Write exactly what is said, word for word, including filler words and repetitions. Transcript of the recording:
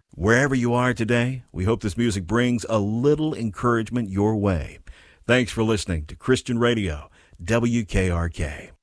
Wherever you are today, we hope this music brings a little encouragement your way. Thanks for listening to Christian Radio, W K R K.